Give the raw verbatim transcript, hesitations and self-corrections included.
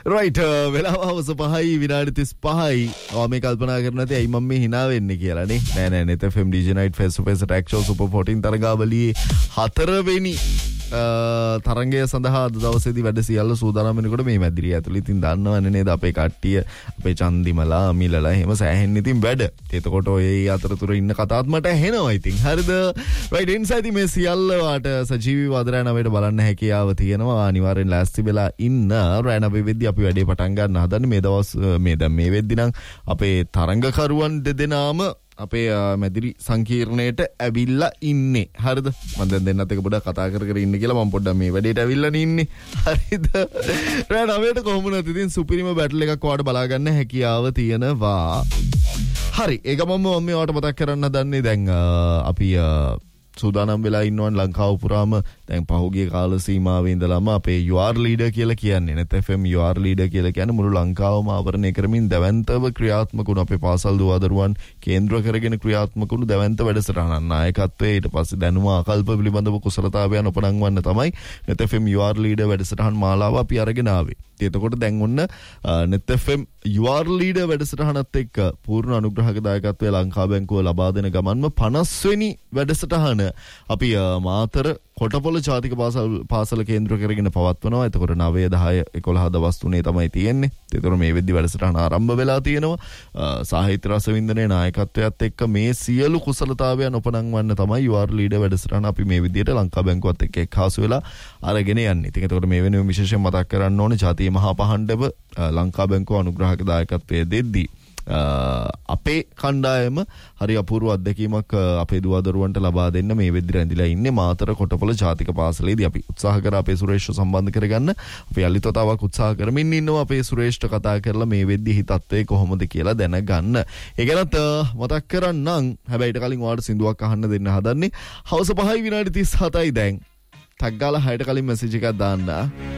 right වෙලාව හවස පහයි විනාඩි තිස් පහයි. ඔය මේ කල්පනා කරන නැති ඇයි මම මේ hina වෙන්නේ කියලා නේ. නෑ නෑ net F M D J night face to face track show super fourteen තරගාවලියේ හතරවෙනි තරංගය සඳහා අද දවසේදී වැඩ සියල්ල සූදානම් වෙනකොට මේ මැදිරිය ඇතුළේ ඉතින් දන්නවන්නේ නේද අපේ කට්ටිය අපේ චන්දිමලා මිලලා එහෙම සෑහෙන්න ඉතින් වැඩ. එතකොට ඔය අතරතුර ඉන්න කතාත් මට ඇහෙනවා ඉතින්. හරිද? right inside මේ සියල්ල වාට සජීවී වදරා නවයට බලන්න හැකියාව තියෙනවා. අනිවාර්යෙන් ලෑස්ති වෙලා ඉන්න. රැන අපි වෙද්දී අපි වැඩේ පටන් ගන්න හදන්නේ මේ දවස් මේ දැන් මේ වෙද්දී නම් අපේ තරංගකරුවන් දෙදෙනාම අපේ මැදිරි සංකීර්ණයට ඇවිල්ලා ඉන්නේ. හරිද? මම දැන් දෙන්නත් එක පොඩ්ඩක් කතා කර කර ඉන්න කියලා මම පොඩ්ඩක් මේ වැඩේට ඇවිල්ලා ඉන්නේ. හරිද? රෑ නවයට කොහොම නැති ඉතින් සුපිරිම බැටල් එකක් ඔයාලට බලා ගන්න හැකියාව තියෙනවා. හරි. ඒක මම මේ ඔයාලට මතක් කරන්න හදන්නේ දැන් අපි සූදානම් වෙලා ඉන්නවන් ලංකාව පුරාම දැන් පහුගිය කාල සීමාවේ ඉඳලාම අපේ You Are Leader කියලා කියන්නේ net F M You Are Leader කියලා කියන්නේ මුළු ලංකාවම ආවරණය කරමින් දැවැන්තව ක්‍රියාත්මක වුණු අපේ පාසල් දුවදරුවන් කේන්ද්‍ර කරගෙන ක්‍රියාත්මක වුණු දැවැන්ත වැඩසටහනක් නායකත්වයේ ඊට පස්සේ දැනුම ආකල්ප පිළිබඳව කුසලතාවයන් උපනංවන්න තමයි net F M You Are Leader වැඩසටහන් මාලාව අපි අරගෙන ආවේ. එතකොට දැන් ඔන්න net F M You Are Leader වැඩසටහනත් එක්ක පූර්ණ අනුග්‍රහක දායකත්වයේ ලංකා බැංකුව ලබා දෙන ගමන්ම පනස් වෙනි වැඩසටහන අපි මාතර කොටපොළ ජාතික පාසල් පාසල කේන්ද්‍ර කරගෙන පවත්වනවා. එතකොට නවය දහය එකොළහ දවස් තුනේ තමයි තියෙන්නේ. ඒතර මේ වෙද්දි වැඩසටහන ආරම්භ වෙලා තියෙනවා. සාහිත්‍ය රසවින්දනයේ නායකත්වයත් එක්ක මේ සියලු කුසලතාවයන් උපනංවන්න තමයි You Are Leader වැඩසටහන අපි මේ විදිහට ලංකා බැංකුවත් එක්ක එක්හසු වෙලා අරගෙන යන්නේ. ඉතින් එතකොට මේ වෙනුවෙන් විශේෂයෙන් මතක් කරන්න ඕනේ ජාතිය මහා පහණ්ඩව ලංකා බැංකුව අනුග්‍රහක දායකත්වයේ දෙද්දී අපේ කණ්ඩායම හරි අපූර්ව අත්දැකීමක් අපේ දුවදරුවන්ට ලබා දෙන්න මේ වෙද්දි රැඳිලා ඉන්නේ මාතර කොටපොළ ජාතික පාසලේදී. අපි උත්සාහ කරා අපේ සුරේෂ්ව සම්බන්ධ කරගන්න. අපි යලිත් වතාවක් උත්සාහ කරමින් ඉන්නවා අපේ සුරේෂ්ට කතා කරලා මේ වෙද්දි හිතත්වේ කොහොමද කියලා දැනගන්න. ඒ ගැනත් මතක් කරන්නම්. හැබැයි ඊට කලින් ඔයාලට සින්දුවක් අහන්න දෙන්න හදන්නේ. හවස පහයි විනාඩි තිස් හතයි දැන්. ටක් ගාලා හයට කලින් මෙසේජ් එකක් දාන්න.